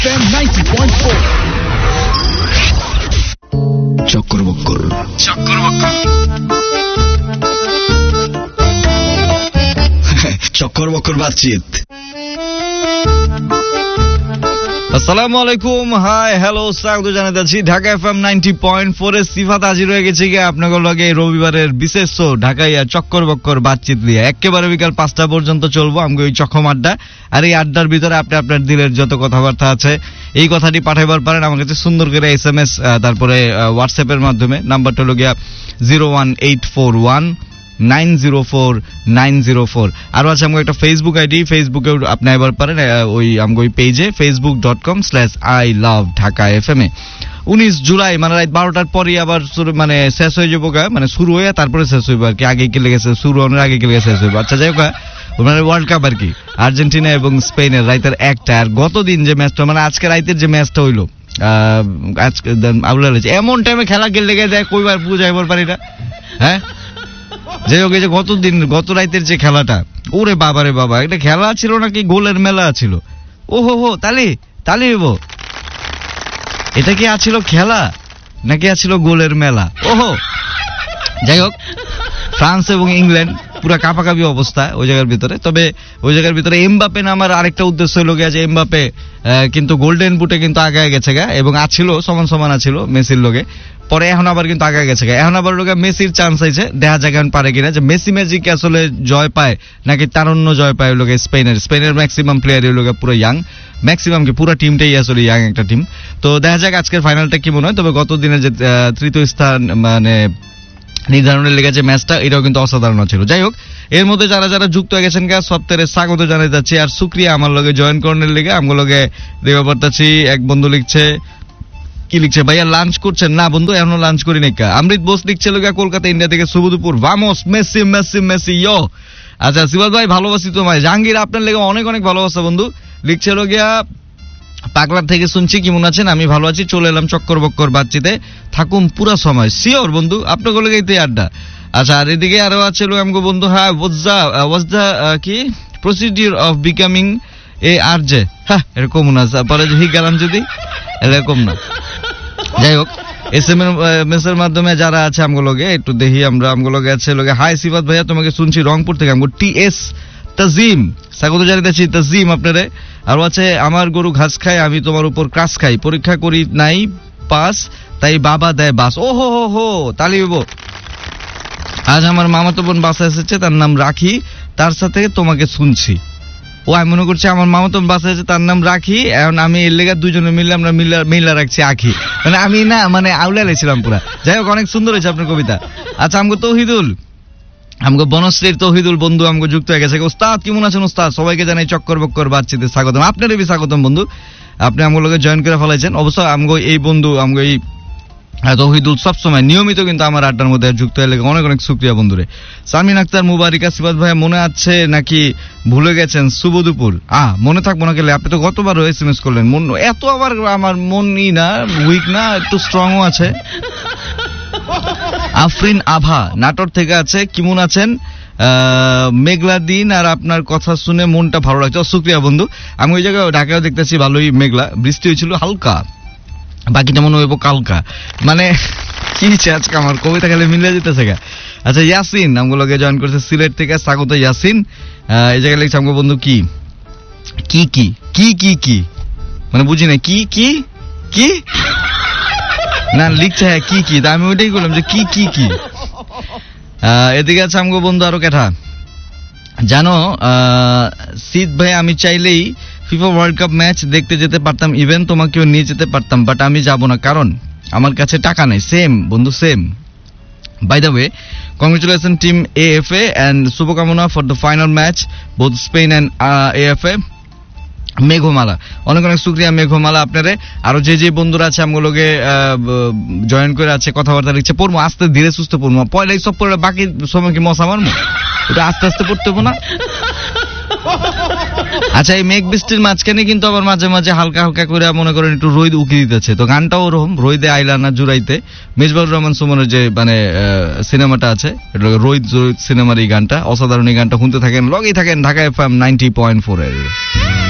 FM 90.4 চক্কর বক্কর চক্কর বক্কর বাতচিত। আসসালামু আলাইকুম, হাই হ্যালো, স্বাগত জানাচ্ছি ঢাকা FM 90.4 এর সিফাত হাজির হয়ে গেছে গিয়ে আপনাদের লগে রবিবারের বিশেষ শো ঢাকাইয়া চক্কর বক্কর বাতচিত নিয়ে। একেবারে বিকাল 5টা পর্যন্ত চলবো আমাকে ওই চক্ষম আড্ডা। আর এই আড্ডার ভিতরে আপনি আপনার দিলের যত কথাবার্তা আছে এই কথাটি পাঠাইবার পারেন আমার কাছে সুন্দর করে SMS, তারপরে হোয়াটসঅ্যাপের মাধ্যমে। নাম্বারটা হলো গিয়া 01841904904। আরো আছে আমাকে একটা ফেসবুক আইডি, ফেসবুকে আপনি এবার পারেন ওই আমাকে ওই পেজে facebook.com/iloveDhakaFM। 19 জুলাই মানে রাত 12টার পরে আবার মানে শেষ হয়ে যাবো, মানে শুরু হয়ে তারপরে শেষ হইব আর কি। আগে কি লেগেছে শুরু হওয়ার আগে কি লেগেছে শেষ হইব। আচ্ছা যাই হোক, মানে ওয়ার্ল্ড কাপ আর কি, আর্জেন্টিনা এবং স্পেনের রাইতের একটা। আর গতদিন যে ম্যাচটা মানে আজকে রাইতের যে ম্যাচটা হইলো আজকে এমন টাইমে খেলা খেলতে গিয়ে দেয় কইবার বুঝাইবার পারি না। হ্যাঁ যাই হোক, এই যে গত রাইতের যে খেলাটা, ওরে বাবা রে বাবা, একটা খেলা ছিল নাকি গোলের মেলা ছিল। ওহো হো, তালি এটা কি আছিল খেলা নাকি আছিল গোলের মেলা? ওহো যাই হোক, ফ্রান্স এবং ইংল্যান্ড পুরা কাপাকাপি অবস্থা ওই জায়গার ভিতরে। তবে ওই জায়গার ভিতরে এমবাপে নামার আরেকটা উদ্দেশ্য হলো গিয়া যে এমবাপে কিন্তু গোল্ডেন বুটে কিন্তু আগায় গেছে গা, এবং আছিল সমান আছিল মেসির লগে। পরে এখন আবার কিন্তু আগায় গেছে গা, এখন আবার লোকে মেসির চান্স আইছে, দেখা যাক এখন পারে কিনা যে মেসি ম্যাজিক আসলে জয় পায় নাকি তারুণ্য জয় পায় লোকে। স্পেনের ম্যাক্সিমাম প্লেয়ারের লোকে পুরো ইয়াং, ম্যাক্সিমাম কি পুরো টিমটাই আসলে ইয়াং একটা টিম। তো দেখা যাক আজকের ফাইনালটা কি মনে হয়। তবে গত দিনের যে তৃতীয় স্থান মানে নির্ধারণের লেগে যে ম্যাচটা, এটাও কিন্তু অসাধারণ ছিল। যাই হোক, এর মধ্যে যারা যারা যুক্ত হয়ে গেছেন গা সপ্তাহে স্বাগত জানাই যাচ্ছি। আর শুক্রিয়া আমার লগে জয়েন করার লেগে। আমার লগে দেওয়া পারতাছি এক বন্ধু লিখছে, কি লিখছে, ভাইয়া লাঞ্চ করছেন? না বন্ধু, এখনো লাঞ্চ করি নাই। অমৃত বোস লিখছে লগা কলকাতা ইন্ডিয়া থেকে শুভ দুপুর, ভামোস মেসি মেসি মেসি ইয়ো। আচ্ছা সিবাদ ভাই ভালোবাসি তোমায়। জাহাঙ্গীর আপনার লেগে অনেক অনেক ভালোবাসা বন্ধু। লিখছে লগিয়া পাগলার থেকে শুনছি, কেমন আছেন? আমি ভালো আছি, চলে এলাম চক্কর বক্কর বাতচিতে, থাকুন পুরা সময়। সিওর বন্ধু, আপনার গলে গেই আড্ডা। আচ্ছা, আর এদিকে আরো আছে আমাকে বন্ধু, হ্যাঁ ওয়াজ দা কি procedure of becoming A R J, হ্যাঁ এরকম না পরে হি গেলাম যদি এরকম না। যাই হোক, SMS এর মাধ্যমে যারা আছে আমগুলোকে একটু দেখি আমরা। আমগুলোকে আছে লোকে, হাই সিফাত ভাইয়া তোমাকে শুনছি রংপুর থেকে, আমগো TS তাজিম স্বাগত জানাইতেছি তাজিম আপনারে। আর আছে আমার গরু ঘাস খায়, আমি তোমার উপর ক্রাশ খাই, পরীক্ষা করি নাই পাস, তাই বাবা দেয় বাস। ও হো হো হো, তালি হইব। আজ আমার মামাতো বোন বাসা এসেছে, তার নাম রাখি, তার সাথে তোমাকে শুনছি। ও আমি মনে করছি আমার মামাতো বাসা আছে, তার নাম রাখি, এখন আমি এর লেগে দুজনে মিলে আমরা মিলা রাখছি আখি, মানে আমি না মানে আউলা লেছিলাম পুরা। যাই হোক, অনেক সুন্দর হয়েছে আপনার কবিতা। আচ্ছা, আমগো তৌহিদুল, আমগো বনশ্রীর তৌহিদুল বন্ধু আমগো যুক্ত হয়ে গেছে। ওস্তাদ কেমন আছেন ওস্তাদ? সবাইকে জানাই চক্কর বক্কর বাতচিতে স্বাগতম। আপনারই স্বাগতম বন্ধু, আপনি আমগো লগে জয়েন করে ফেলাইছেন। অবশ্য আমগো এই বন্ধু আমগো এই তৌহিদুল সবসময় নিয়মিত কিন্তু আমার আড্ডার মধ্যে যুক্ত হয়ে লেগে অনেক অনেক শুকরিয়া বন্ধুরে। সামিন আক্তার মুবারিকা, সিবাদ ভাইয়া মনে আছে নাকি ভুলে গেছেন? শুভ দুপুর। মনে থাকবো না গেলে, আপনি তো গতবারও SMS করলেন। মন এত আবার আমার মনই না উইক না, একটু স্ট্রংও আছে। আফরিন আভা নাটোর থেকে আছে, কেমন আছেন? মেঘলা দিন, আর আপনার কথা শুনে মনটা ভালো লাগছে। শুকরিয়া বন্ধু। আমি ওই জায়গায় ঢাকায় দেখতেছি ভালোই মেঘলা, বৃষ্টি হয়েছিল হালকা, বাকিটা মনে হইব কালকা। মানে কি আজকে আমার কবিতা খালি মিলে যেতেছে গা। আচ্ছা, ইয়াসিন আমগুলোকে জয়েন করছে সিলেট থেকে, স্বাগত ইয়াসিন। এই জায়গায় লিখছে আমগো বন্ধু কি কি কি কি কি কি মানে বুঝি না কি কি কি না লিখছে, হ্যাঁ কি কি, আমি ওইটাই বললাম যে কি কি কি। এদিকে আছে আমগো বন্ধু আরো কেঠা, জানো সিদ ভাই, আমি চাইলেই ফিফা ওয়ার্ল্ড কাপ ম্যাচ দেখতে যেতে পারতাম, ইভেন তোমাকেও নিয়ে যেতে পারতাম, বাট আমি যাব না কারণ আমার কাছে টাকা নেই। সেম বন্ধু, same. By the way, congratulation team AFA and শুভকামনা for the final match both Spain and AFA। মেঘমালা, অনেক অনেক শুকরিয়া মেঘমালা আপনারে। আরো যে যে বন্ধুরা আছে আমগুলোকে জয়েন করে আছে, কথাবার্তা লিখছে, পড়বো আস্তে ধীরে সুস্থ পড়বো, পয়লাই সব পড়লে বাকি সময় কি মশা মারবো, ওটা আস্তে আস্তে পড়তে হবো না। আচ্ছা, এই মেঘ বৃষ্টির মাঝখানে কিন্তু আবার মাঝে মাঝে হালকা হালকা করে মনে করেন একটু রোদ উকি দিতেছে, তো গানটাও ওরকম, রোদে আইলা না জুড়াইতে, মেজবাউর রহমান সুমনের যে মানে সিনেমাটা আছে, রোদ সিনেমার এই গানটা অসাধারণ। এই গানটা শুনতে থাকেন, লগেই থাকেন ঢাকা FM 90.4 এর।